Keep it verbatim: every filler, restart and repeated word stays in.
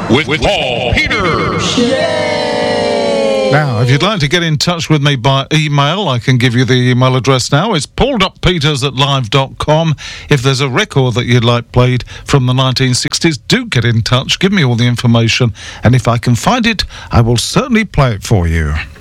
with, with Paul Peters. Now, if you'd like to get in touch with me by email, I can give you the email address now. It's paul dot peters at live dot com. If there's a record that you'd like played from the nineteen sixties, do get in touch, give me all the information, and if I can find it, I will certainly play it for you.